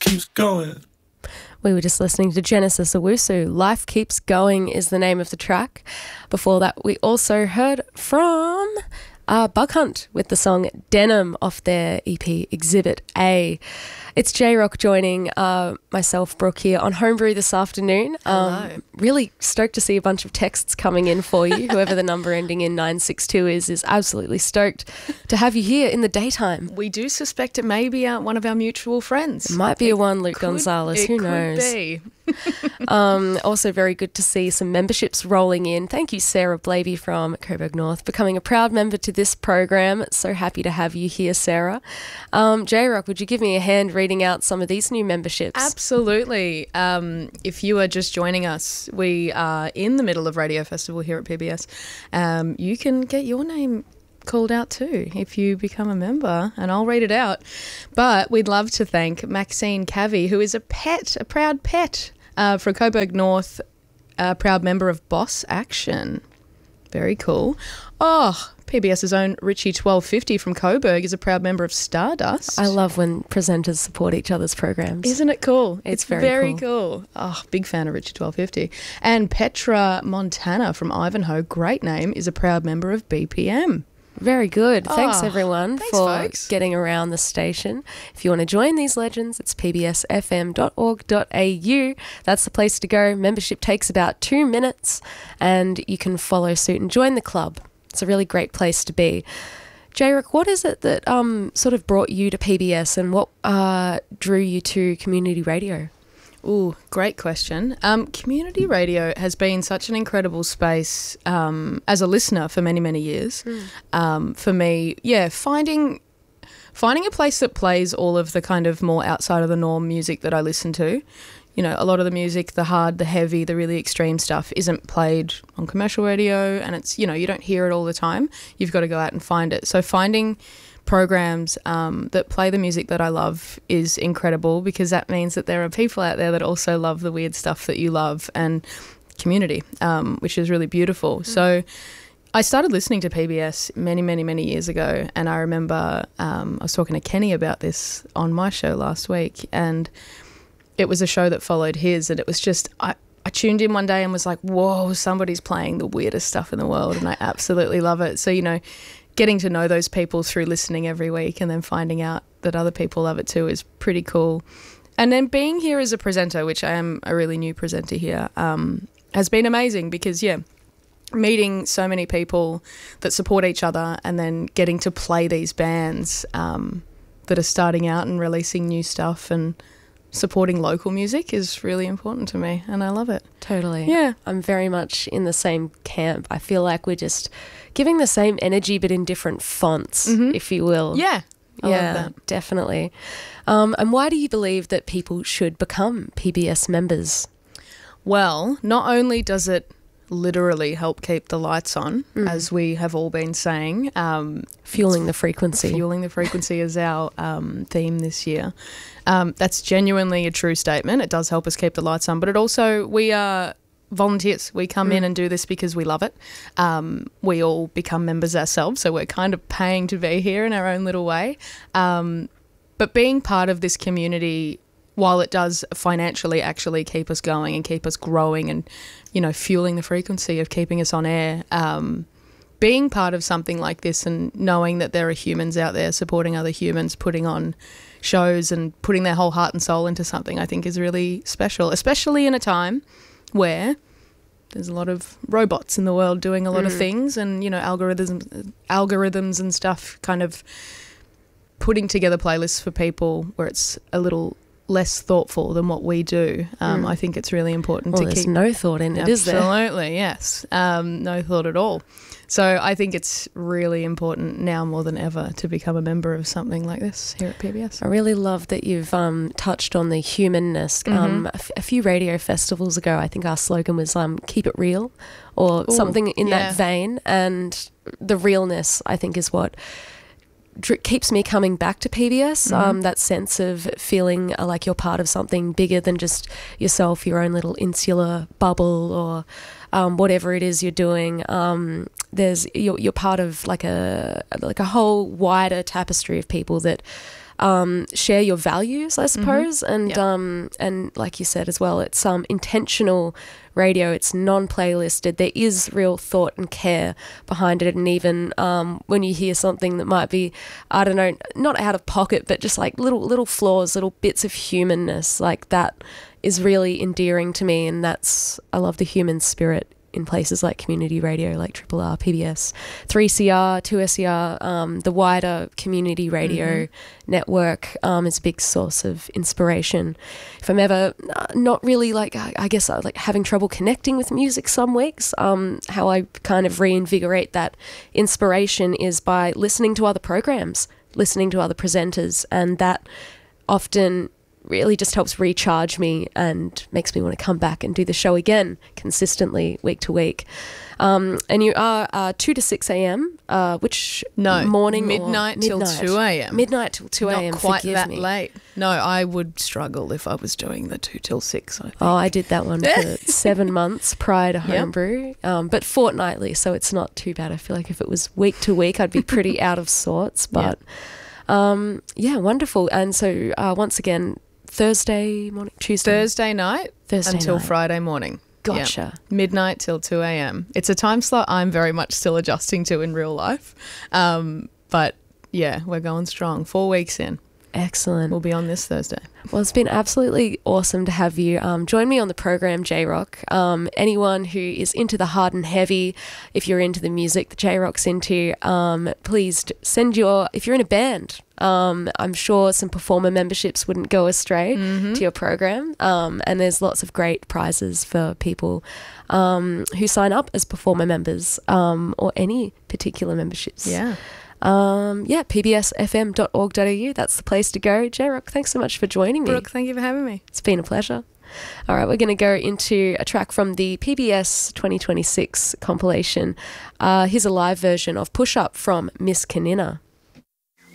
keeps going. We were just listening to Genesis Owusu. Life Keeps Going is the name of the track. Before that, we also heard from Bug Hunt with the song Denim off their EP Exhibit A. It's J-Rock joining myself, Brooke, here on Homebrew this afternoon. Hello. Really stoked to see a bunch of texts coming in for you. Whoever the number ending in 962 is absolutely stoked to have you here in the daytime. We do suspect it may be one of our mutual friends. It might be a one, Luke Gonzalez. Who knows? Could be. Also very good to see some memberships rolling in. Thank you, Sarah Blavey from Coburg North, becoming a proud member to this program. So happy to have you here, Sarah. J-Rock, would you give me a hand reading out some of these new memberships? Absolutely. If you are just joining us, we are in the middle of Radio Festival here at PBS. You can get your name called out too if you become a member, and I'll read it out. But we'd love to thank Maxine Cavey, who is a proud pet from Coburg North, a proud member of Boss Action. Very cool. Oh, PBS's own Richie 1250 from Coburg is a proud member of Stardust. I love when presenters support each other's programs. Isn't it cool? It's very cool. Oh, big fan of Richie 1250. And Petra Montana from Ivanhoe, great name, is a proud member of BPM. Very good. Thanks, everyone, thanks, for folks. getting around the station. If you want to join these legends, it's pbsfm.org.au. That's the place to go. Membership takes about 2 minutes, and you can follow suit and join the club. It's a really great place to be. J-Rock, what is it that sort of brought you to PBS, and what drew you to community radio? Ooh, great question. Community radio has been such an incredible space as a listener for many, many years. For me, finding a place that plays all of the kind of more outside of the norm music that I listen to. You know, a lot of the music, the hard, the heavy, the really extreme stuff isn't played on commercial radio, and it's, you know, you don't hear it all the time. You've got to go out and find it. So finding programs that play the music that I love is incredible, because that means that there are people out there that also love the weird stuff that you love, and community, which is really beautiful. So I started listening to PBS many, many, many years ago, and I remember I was talking to Kenny about this on my show last week, and it was a show that followed his, and it was just I tuned in one day and was like, whoa, somebody's playing the weirdest stuff in the world, and I absolutely love it. So, you know, getting to know those people through listening every week and then finding out that other people love it too is pretty cool. And then being here as a presenter, which I am a really new presenter here, has been amazing, because, meeting so many people that support each other, and then getting to play these bands that are starting out and releasing new stuff and supporting local music is really important to me, and I love it. Totally. Yeah. I'm very much in the same camp. I feel like we're just giving the same energy but in different fonts, if you will. Yeah. I love Yeah, that. definitely. And why do you believe that people should become PBS members? Well, not only does it literally help keep the lights on, as we have all been saying. Fueling the frequency. Fueling the frequency is our theme this year. That's genuinely a true statement. It does help us keep the lights on, but it also, we are volunteers. We come in and do this because we love it. We all become members ourselves, so we're kind of paying to be here in our own little way. But being part of this community, while it does financially actually keep us going and keep us growing and, you know, fueling the frequency of keeping us on air, being part of something like this and knowing that there are humans out there supporting other humans, putting on shows and putting their whole heart and soul into something, I think is really special, especially in a time where there's a lot of robots in the world doing a lot of things, and, you know, algorithms and stuff kind of putting together playlists for people where it's a little less thoughtful than what we do. I think it's really important to keep... There's no thought in it, is there? Absolutely, yes. No thought at all. So I think it's really important now more than ever to become a member of something like this here at PBS. I really love that you've touched on the humanness. A few radio festivals ago, I think our slogan was keep it real, or something in that vein. And the realness, I think, is what keeps me coming back to PBS, that sense of feeling like you're part of something bigger than just yourself, your own little insular bubble, or whatever it is you're doing. You're part of like a whole wider tapestry of people that share your values, I suppose. And like you said as well, it's intentional radio. It's non-playlisted. There is real thought and care behind it. And even when you hear something that might be, I don't know, not out of pocket, but just like little flaws, little bits of humanness, like that is really endearing to me. And I love the human spirit in places like community radio, like Triple R, PBS, 3CR, 2SER, the wider community radio network is a big source of inspiration. If I'm ever not really I guess like having trouble connecting with music some weeks, how I kind of reinvigorate that inspiration is by listening to other programs, listening to other presenters, and that often really just helps recharge me and makes me want to come back and do the show again consistently week to week. And you are 2 to 6 a.m., which morning midnight till 2 a.m. Midnight till 2 a.m., Not quite that late. No, I would struggle if I was doing the 2 till 6, I think. Oh, I did that one for 7 months prior to Homebrew, but fortnightly, so it's not too bad. I feel like if it was week to week, I'd be pretty out of sorts, but wonderful. And so once again, Thursday morning, Thursday night until Friday morning. Gotcha. Yeah. Midnight till 2 a.m. It's a time slot I'm very much still adjusting to in real life. But yeah, we're going strong. 4 weeks in. Excellent. We'll be on this Thursday. Well, it's been absolutely awesome to have you join me on the program, J-Rock. Anyone who is into the hard and heavy, if you're into the music that J-Rock's into, please send if you're in a band, I'm sure some performer memberships wouldn't go astray to your program. And there's lots of great prizes for people who sign up as performer members or any particular memberships. Yeah. pbsfm.org.au. That's the place to go. J-Rock, thanks so much for joining me. Brooke, thank you for having me. It's been a pleasure. All right, we're going to go into a track from the PBS 2026 compilation. Here's a live version of Push Up from Miss Kanina.